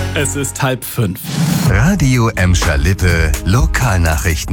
Es ist 4:30. Radio Emscher Lippe, Lokalnachrichten.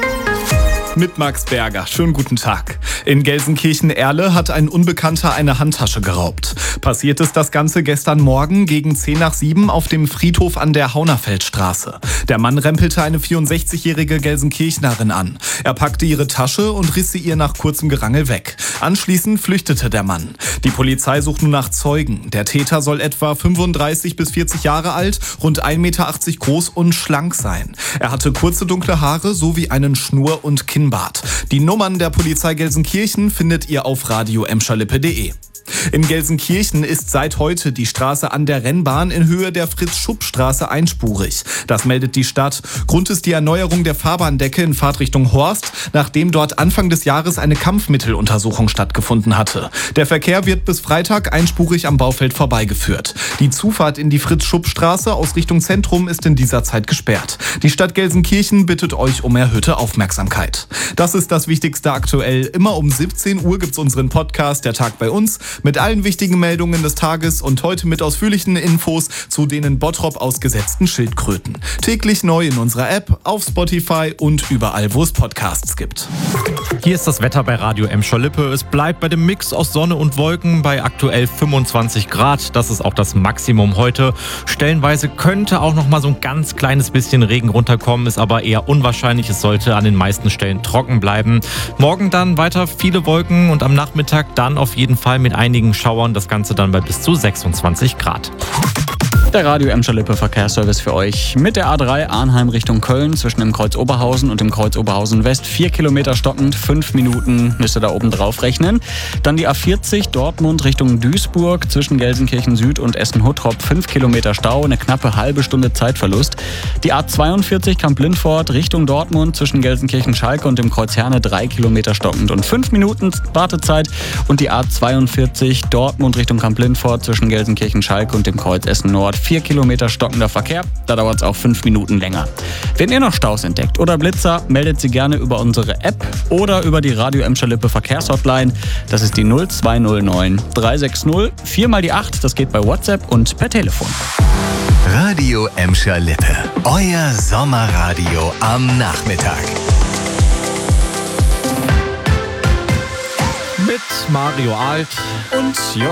Mit Max Berger. Schönen guten Tag. In Gelsenkirchen-Erle hat ein Unbekannter eine Handtasche geraubt. Passiert ist das Ganze gestern Morgen gegen 6:10 auf dem Friedhof an der Haunerfeldstraße. Der Mann rempelte eine 64-jährige Gelsenkirchnerin an. Er packte ihre Tasche und riss sie ihr nach kurzem Gerangel weg. Anschließend flüchtete der Mann. Die Polizei sucht nun nach Zeugen. Der Täter soll etwa 35 bis 40 Jahre alt, rund 1,80 Meter groß und schlank sein. Er hatte kurze dunkle Haare sowie einen Schnur- und Kinnbart. Die Nummern der Polizei Gelsenkirchen findet ihr auf radioemscherlippe.de. In Gelsenkirchen ist seit heute die Straße an der Rennbahn in Höhe der Fritz-Schupp-Straße einspurig. Das meldet die Stadt. Grund ist die Erneuerung der Fahrbahndecke in Fahrtrichtung Horst, nachdem dort Anfang des Jahres eine Kampfmitteluntersuchung stattgefunden hatte. Der Verkehr wird bis Freitag einspurig am Baufeld vorbeigeführt. Die Zufahrt in die Fritz-Schupp-Straße aus Richtung Zentrum ist in dieser Zeit gesperrt. Die Stadt Gelsenkirchen bittet euch um erhöhte Aufmerksamkeit. Das ist das Wichtigste aktuell. Immer um 17 Uhr gibt's unseren Podcast Der Tag bei uns mit allen wichtigen Meldungen des Tages und heute mit ausführlichen Infos zu den in Bottrop ausgesetzten Schildkröten. Täglich neu in unserer App, auf Spotify und überall, wo es Podcasts gibt. Hier ist das Wetter bei Radio Emscher Lippe. Es bleibt bei dem Mix aus Sonne und Wolken bei aktuell 25 Grad. Das ist auch das Maximum heute. Stellenweise könnte auch noch mal so ein ganz kleines bisschen Regen runterkommen, ist aber eher unwahrscheinlich. Es sollte an den meisten Stellen trocken bleiben. Morgen dann weiter viele Wolken und am Nachmittag dann auf jeden Fall mit einigen Schauern. Das Ganze dann bei bis zu 26 Grad. Der Radio Emscher Lippe Verkehrsservice für euch. Mit der A3 Arnheim Richtung Köln zwischen dem Kreuz Oberhausen und dem Kreuz Oberhausen West 4 Kilometer stockend, 5 Minuten müsst ihr da oben drauf rechnen. Dann die A40 Dortmund Richtung Duisburg zwischen Gelsenkirchen Süd und Essen-Huttrop 5 Kilometer Stau, eine knappe halbe Stunde Zeitverlust. Die A42 Kamp-Lindfort Richtung Dortmund zwischen Gelsenkirchen-Schalke und dem Kreuz Herne 3 Kilometer stockend und 5 Minuten Wartezeit. Und die A42 Dortmund Richtung Kamp-Lindfort zwischen Gelsenkirchen-Schalke und dem Kreuz Essen-Nord 4 Kilometer stockender Verkehr, da dauert es auch 5 Minuten länger. Wenn ihr noch Staus entdeckt oder Blitzer, meldet sie gerne über unsere App oder über die Radio Emscher Lippe Verkehrshotline. Das ist die 0209 360 4 mal die 8. Das geht bei WhatsApp und per Telefon. Radio Emscher Lippe, euer Sommerradio am Nachmittag. Mit Mario Alt Und